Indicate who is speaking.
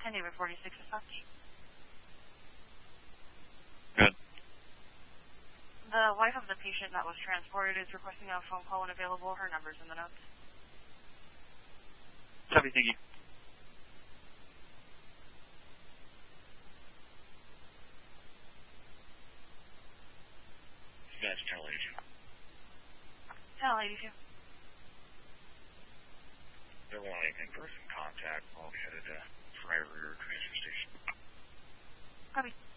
Speaker 1: San David 46 is Husky.
Speaker 2: Good.
Speaker 1: The wife of the patient that was transported is requesting a phone call when available. Her number's in the notes.
Speaker 2: Copy, thank you. That's Channel 82.
Speaker 1: Channel 82.
Speaker 2: They're wanting in-person contact while we headed to Friar River Transfer Station.
Speaker 1: Copy.